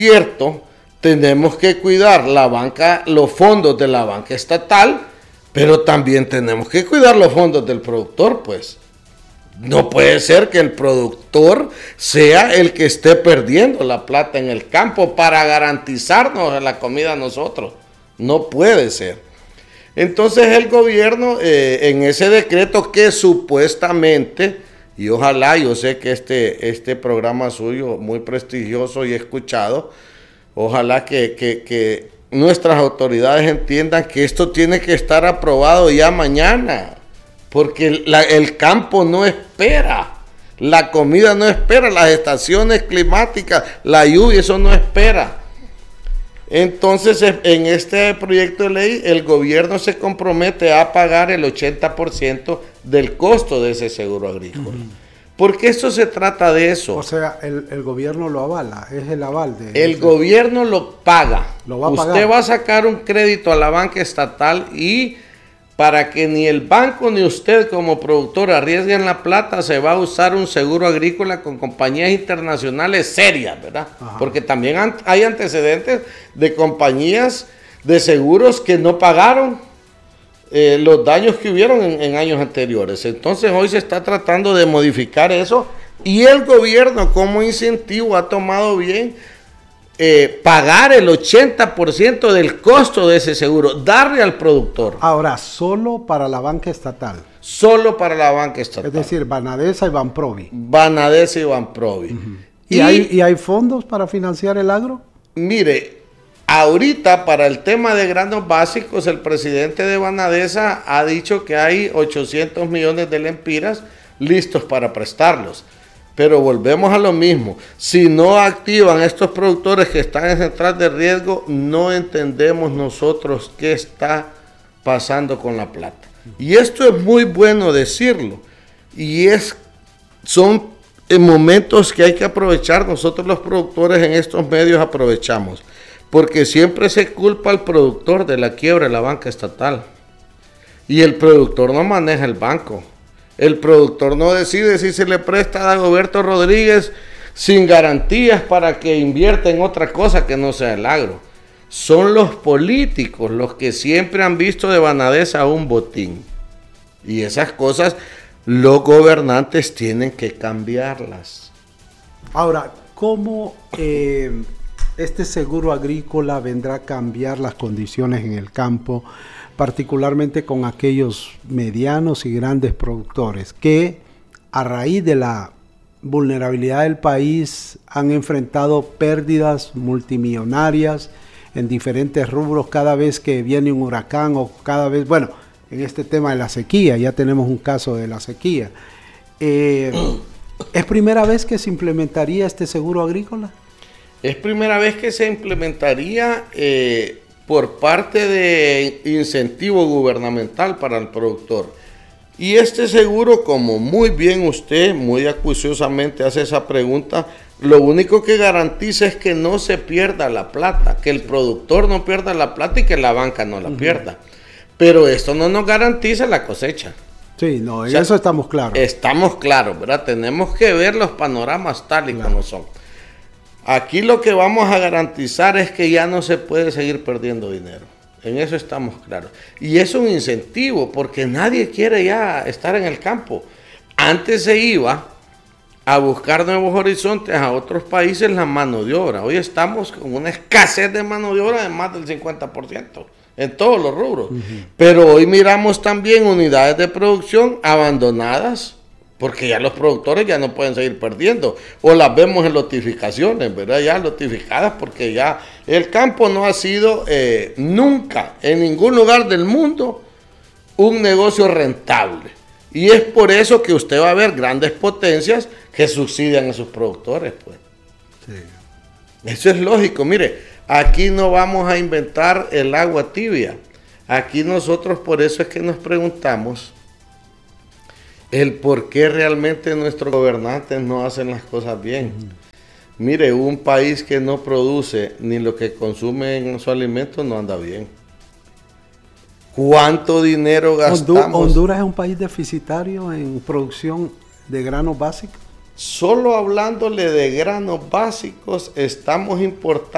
cierto, tenemos que cuidar la banca, los fondos de la banca estatal, pero también tenemos que cuidar los fondos del productor, pues. No puede ser que el productor sea el que esté perdiendo la plata en el campo para garantizarnos la comida a nosotros. No puede ser. Entonces el gobierno, en ese decreto que supuestamente, y ojalá, yo sé que este programa suyo, muy prestigioso y escuchado, ojalá que nuestras autoridades entiendan que esto tiene que estar aprobado ya mañana. Porque el campo no espera, la comida no espera, las estaciones climáticas, la lluvia, eso no espera. Entonces, en este proyecto de ley, el gobierno se compromete a pagar el 80% del costo de ese seguro agrícola. Porque esto se trata de eso. O sea, el gobierno lo avala, es el aval de... El gobierno lo paga. Lo va a pagar. Usted va a sacar un crédito a la banca estatal y... para que ni el banco ni usted como productor arriesguen la plata, se va a usar un seguro agrícola con compañías internacionales serias, ¿verdad? Ajá. Porque también hay antecedentes de compañías de seguros que no pagaron los daños que hubieron en años anteriores. Entonces hoy se está tratando de modificar eso y el gobierno como incentivo ha tomado bien pagar el 80% del costo de ese seguro, darle al productor. Ahora, solo para la banca estatal. Solo para la banca estatal. Es decir, Banadesa y Banprovi. Banadesa y Banprovi. ¿Y hay fondos para financiar el agro? Mire, ahorita para el tema de granos básicos, el presidente de Banadesa ha dicho que hay 800 millones de lempiras listos para prestarlos. Pero volvemos a lo mismo, si no activan estos productores que están en central de riesgo, no entendemos nosotros qué está pasando con la plata. Y esto es muy bueno decirlo, y son momentos que hay que aprovechar, nosotros los productores en estos medios aprovechamos, porque siempre se culpa al productor de la quiebra de la banca estatal, y el productor no maneja el banco. El productor no decide si se le presta a Dagoberto Rodríguez sin garantías para que invierta en otra cosa que no sea el agro. Son los políticos los que siempre han visto de Banadesa un botín. Y esas cosas los gobernantes tienen que cambiarlas. Ahora, ¿cómo este seguro agrícola vendrá a cambiar las condiciones en el campo, particularmente con aquellos medianos y grandes productores que a raíz de la vulnerabilidad del país han enfrentado pérdidas multimillonarias en diferentes rubros cada vez que viene un huracán o cada vez, bueno, en este tema de la sequía, ya tenemos un caso de la sequía. ¿Es primera vez que se implementaría este seguro agrícola? Es primera vez que se implementaría por parte de incentivo gubernamental para el productor. Y este seguro, como muy bien usted, muy acuciosamente hace esa pregunta, lo único que garantiza es que no se pierda la plata, que el productor no pierda la plata y que la banca no la pierda. Pero esto no nos garantiza la cosecha. Sí, no, en eso estamos claros. Estamos claros, ¿verdad? Tenemos que ver los panoramas tal y como son. Aquí lo que vamos a garantizar es que ya no se puede seguir perdiendo dinero. En eso estamos claros. Y es un incentivo porque nadie quiere ya estar en el campo. Antes se iba a buscar nuevos horizontes a otros países la mano de obra. Hoy estamos con una escasez de mano de obra de más del 50% en todos los rubros. Pero hoy miramos también unidades de producción abandonadas porque ya los productores ya no pueden seguir perdiendo. O las vemos en lotificaciones, ¿verdad? Ya lotificadas porque ya el campo no ha sido nunca en ningún lugar del mundo un negocio rentable. Y es por eso que usted va a ver grandes potencias que subsidian a sus productores, pues. Sí. Eso es lógico. Mire, aquí no vamos a inventar el agua tibia. Aquí nosotros por eso es que nos preguntamos el por qué realmente nuestros gobernantes no hacen las cosas bien. Mire, un país que no produce ni lo que consume en su alimento no anda bien. ¿Cuánto dinero gastamos? ¿Honduras es un país deficitario en producción de granos básicos? Solo hablándole de granos básicos, estamos importando